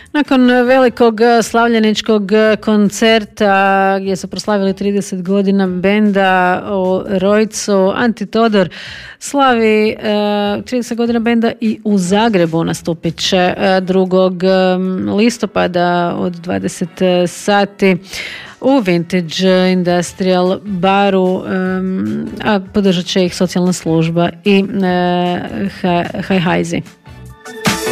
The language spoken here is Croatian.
Nakon velikog slavljeničkog koncerta gdje su proslavili 30 godina benda u Rojcu, Antitodor slavi 30 godina benda i u Zagrebu. Nastupit će 2. listopada od 20 sati u Vintage Industrial baru, a podržat će ih socijalna služba i Hajhajzi.